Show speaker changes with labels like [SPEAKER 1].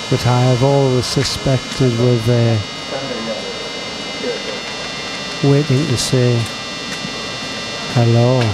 [SPEAKER 1] But I have always suspected with waiting to say hello.